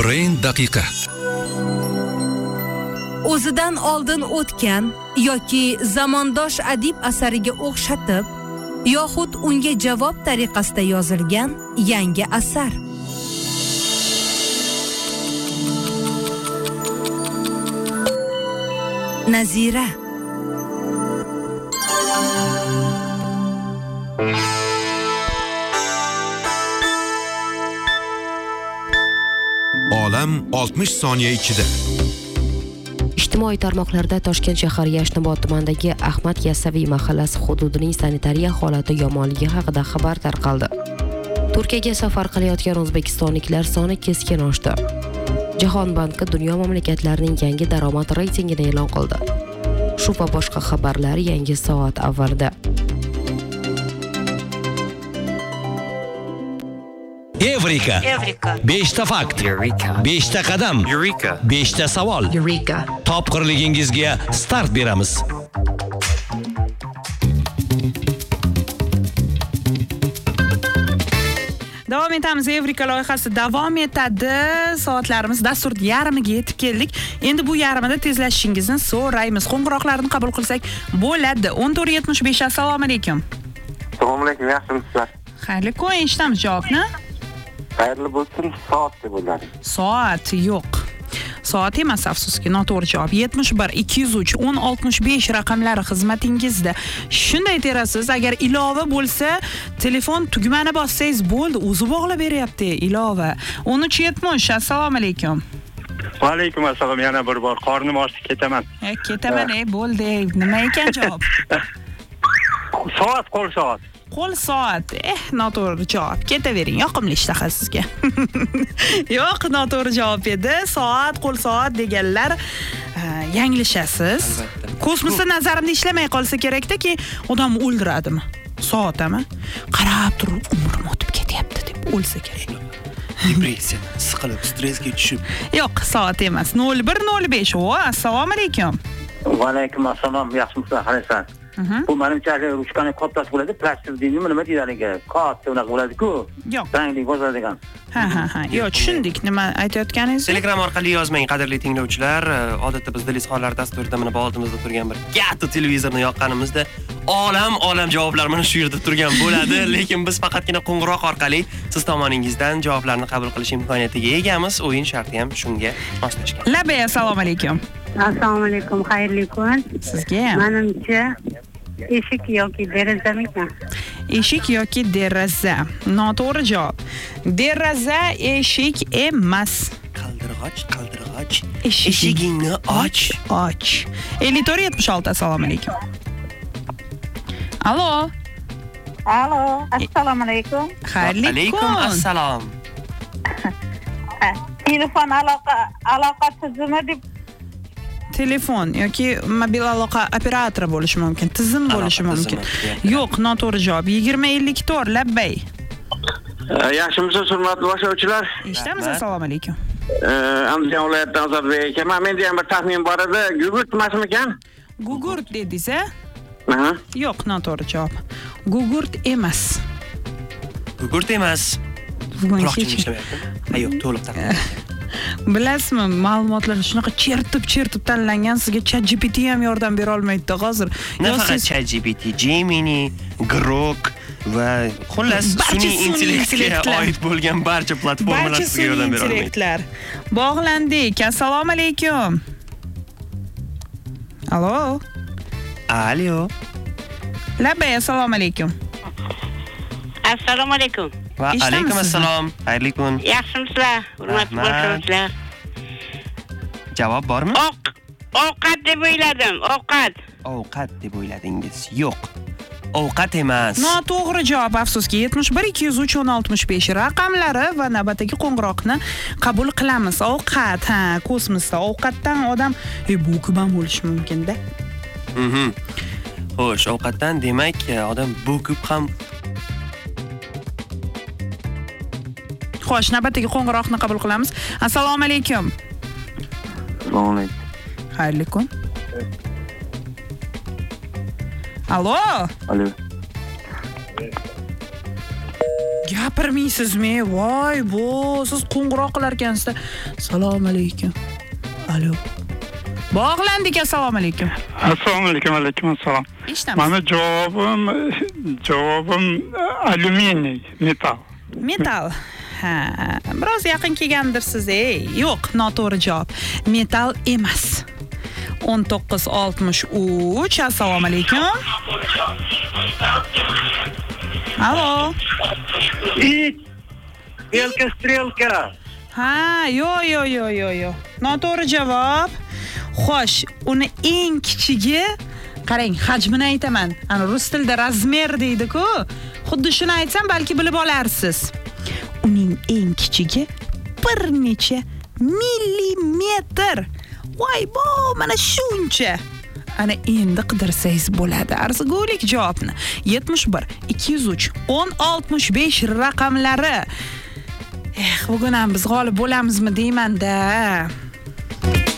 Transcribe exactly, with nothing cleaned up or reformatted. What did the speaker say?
Train daqiqa. O'zidan oldin o'tgan yoki zamondosh adib asariga o'xshatib yoxud unga javob tariqasida yozilgan yangi asar. Nazira. Olam oltmish soniya ichida. Ijtimoiy tarmoqlarda Toshkent shahar Yashnobod tumanidagi Ahmad Yassaviy mahallasi hududining sanitariya holati yomonligi haqida xabar tarqaldi. Turkiyaga safar qilayotgan o'zbekistonliklar soni keskin oshdi. Jahon banki dunyo mamlakatlarining yangi daromad reytingini e'lon qildi. Shu va boshqa xabarlar yangi soat avvalida. Evrika. Evrika. Beshta fakt. Eureka. Beshta qadam. Eureka. Beshta savol. Eureka. Topqirligingizga start beramiz. Davom etamiz. Evrika loyihasi davom etadi. Soatlarimiz dastur yarmiga yetib keldik. Endi bu yarmida tezlashishingizni so'raymiz. Qo'ng'iroqlarni qabul qilsak bo'ladi. o'n to'rt yetmish besh. Assalomu alaykum. Assalomu alaykum, yaxshimisizlar? Xayrli kun, eshitamiz javobni. Xayrli bo'lsin, soat deb o'yladim. Soat yo'q. Soat emas, afsuski, noto'g'ri javob. yetmish bir ikki yuz uch o'n oltmish besh raqamlari xizmatingizda. Shunday terasiz, agar ilova bo'lsa, telefon tugmani bossangiz bo'ldi, o'zi bog'lab beryapti ilova. o'n uch yetmish. Assalomu alaykum. Va alaykum assalom, yana bir bor qornim ochdi, ketaman. E, ketaman, e, bo'ldi. Nima ekan javob? Soat, qo'l soat. Qo'l soat. Eh, noto'g'ri javob. Ketavering, yoqimli ishtaha sizga. Yo'q, noto'g'ri javob edi. Soat, qo'l soat deganlar yanglishasiz. Kosmosda nazarimda ishlamay qolsa kerakda-ki, odamni o'ldiradimi? Soatami? Qarab turib, umrim o'tib ketyapti deb o'lsa kerak. Depressiya, siqilib, stressga tushib. Yo'q, soat emas. nol bir nol besh. O, assalomu alaykum. Va alaykum assalom, yaxshimisizlar, qaraysan. Bu menimcha ruchkani qoptas bo'ladi, plastik deymizmi, nima deyiladiga? Katta unaqa bo'ladi-ku. Yo'q. Rangli bozadigan. Ha, ha, ha. Yo'q, tushundik nima aytayotganingizni. Telegram orqali yozmang, qadrli tinglovchilar. Odatda biz Dilis xonlar dasturida mana bu oldimizda turgan bir katta televizorni yoqqanimizda olam olam javoblar mana shu yerda turgan bo'ladi, lekin biz faqatgina qo'ng'iroq orqali siz tomoningizdan javoblarni qabul qilish imkoniyatiga egamiz. O'yin sharti ham shunga moslashgan. Labay, assalomu alaykum. Assalomu alaykum, xayrli kun. Sizga ham. Menimcha eshik yoki derazamikan? Eshik yoki deraza. Noto'g'ri javob. Deraza eshik emas. Qaldirg'och, qaldirg'och. Eshiging- Eshigingni och. Och. ellik to'rt yetmish olti. Assalomu alaykum. Allo. Allo, assalomu alaykum. Xayrli Alaykum kun. assalom. Telefon aloqa aloqa tizimi deb Telefon yoki mobil aloqa operatori bo'lishi mumkin, tizim bo'lishi Aloqa mumkin. tizimi. Yo'q, noto'g'ri javob. yigirma ellik to'rt. Labbay. Yaxshimisiz, hurmatli boshlovchilar? Eshitamiz. Rahmat. Assalomu alaykum. Andijon viloyatidan Ozodbek ekanman. Menda ham bir taxmin bor edi. Gugurt emasmikan? Gugurt dedingiz-a? Aha. Yo'q, noto'g'ri javob. Gugurt emas. Gugurt emas. Bugun Quloqchin hech ishlamayapti. Ha, yo'q, to'liq taqdim. bilasizmi, ma'lumotlar shunaqa chertib-chertib tanlangan, sizga ChatGPT ham yordam bera olmaydi hozir. Nafaqat ChatGPT, Gemini, Grok va xullas Barcha sun'iy sun'iy intellektga intellektlar. oid bo'lgan barcha platformalar barcha sizga yordam sun'iy bera olmaydi. intellektlar. Bog'landik. Assalomu alaykum. Allo. Allo. Labay, assalomu alaykum. Assalomu alaykum. Va Eshitamiz alaykum sizni. assalom. Xayrli kun. Yaxshimisizlar, hurmatli Rahmat. boshlovchilar? Javob bormi? Oq ovqat deb o'yladim, ovqat. Ovqat deb o'yladingiz. Yo'q. Ovqat emas. Noto'g'ri javob, afsuski. yetmish bir ikki yuz uch o'n oltmish besh raqamlari va navbatdagi qo'ng'iroqni qabul qilamiz. Ovqat, ha, kosmosda ovqatdan odam e bu ham bo'lishi mumkin-da. Mhm. Xo'sh, ovqatdan demak, odam bo'kib ham Xo'sh, navbatdagi qo'ng'iroqni qabul qilamiz. Assalomu alaykum. Assalomu alaykum. Xayrli kun. Allo. Alo. Gapirmaysizmi? Voy, bu siz qo'ng'iroq qilar ekansiz. Assalomu alaykum. Alo. Bog'landik, assalomu alaykum. Assalomu alaykum, alaykum assalom. Eshitamiz. Mana javobim javobim alyuminiy, metal. Metal. Ha, biroz yaqin kelgandirsiz, ey. Yo'q, noto'g'ri javob. Metal emas. o'n to'qqiz oltmish uch. Assalomu alaykum. Alo. Strelka, strelka. Ha, yo yo yo yo yo. Noto'g'ri javob. Xo'sh, uni eng kichigi, qarang, hajmini aytaman. Ana rus tilida razmer deydi-ku. Xuddi shuni aytsam, balki bilib olarsiz. Uning eng kichigi bir necha millimetr. Voy bo, mana shuncha. Ana endi qidirsangiz bo'ladi. Arzigulik javobni. yetmish bir ikki yuz uch o'n oltmish besh raqamlari. Eh, bugun ham biz g'olib bo'lamizmi deyman-da.